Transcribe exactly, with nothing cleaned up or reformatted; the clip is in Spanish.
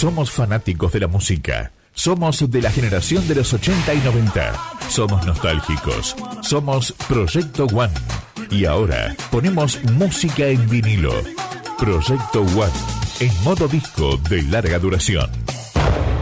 Somos fanáticos de la música. Somos de la generación de los ochenta y noventa. Somos nostálgicos. Somos Proyecto One. Y ahora ponemos música en vinilo. Proyecto One, en modo disco de larga duración.